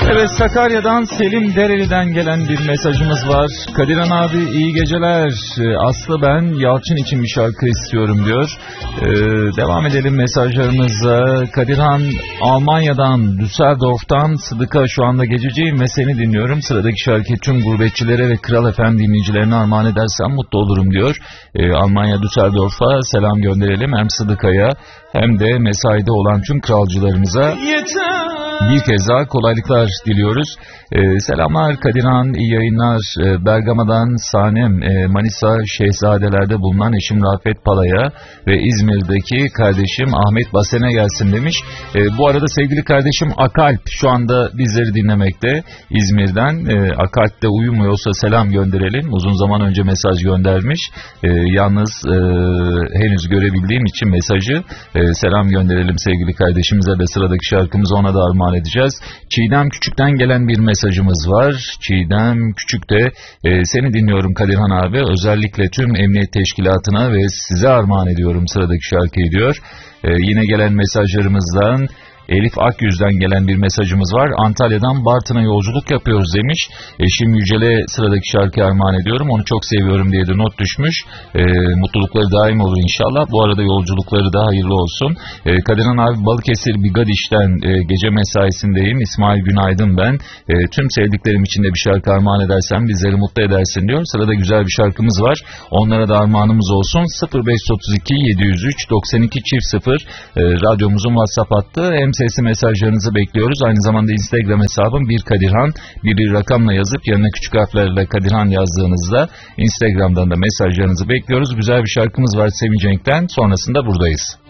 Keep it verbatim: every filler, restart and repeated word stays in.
Evet, Sakarya'dan Selim Dereli'den gelen bir mesajımız var. Kadirhan abi iyi geceler. Aslı ben Yalçın için bir şarkı istiyorum diyor. Ee, devam edelim mesajlarımıza. Kadirhan Almanya'dan Düsseldorf'tan Sıdıka şu anda gececiyim ve seni dinliyorum. Sıradaki şarkı tüm gurbetçilere ve Kral F M dinleyicilerine armağan edersem mutlu olurum diyor. Ee, Almanya Düsseldorf'a selam gönderelim hem Sıdıka'ya hem de mesaide olan tüm kralcılarımıza. Bir kez daha kolaylıklar diliyoruz. Ee, selamlar Kadirhan, iyi yayınlar. Ee, Bergama'dan Sanem, e, Manisa Şehzadeler'de bulunan eşim Rafet Pala'ya ve İzmir'deki kardeşim Ahmet Basen'e gelsin demiş. Ee, bu arada sevgili kardeşim Akalp şu anda bizleri dinlemekte İzmir'den. Ee, Akalp de uyumuyorsa selam gönderelim. Uzun zaman önce mesaj göndermiş. Ee, yalnız e, henüz görebildiğim için mesajı e, selam gönderelim sevgili kardeşimize ve sıradaki şarkımızı ona da armağan edeceğiz. Çiğdem Küçük'ten gelen bir mesajımız var. Çiğdem Küçük de e, seni dinliyorum Kadirhan abi. Özellikle tüm emniyet teşkilatına ve size armağan ediyorum sıradaki şarkıyı diyor. E, yine gelen mesajlarımızdan Elif Akyüz'den gelen bir mesajımız var. Antalya'dan Bartın'a yolculuk yapıyoruz demiş. Eşim Yücel'e sıradaki şarkıyı armağan ediyorum. Onu çok seviyorum diye de not düşmüş. E, mutlulukları daim olur inşallah. Bu arada yolculukları da hayırlı olsun. E, Kadirhan abi Balıkesir Bigadiş'ten e, gece mesaisindeyim. İsmail Günaydın ben. E, tüm sevdiklerim için de bir şarkı armağan edersen bizleri mutlu edersin diyor. Sırada güzel bir şarkımız var. Onlara da armağanımız olsun. sıfır beş otuz iki yedi yüz üç doksan iki sıfır e, radyomuzun WhatsApp hattı. Hem sesli mesajlarınızı bekliyoruz. Aynı zamanda Instagram hesabım bir Kadirhan, bir rakamla yazıp yanına küçük harflerle Kadirhan yazdığınızda Instagram'dan da mesajlarınızı bekliyoruz. Güzel bir şarkımız var Semih Cenk'ten. Sonrasında buradayız.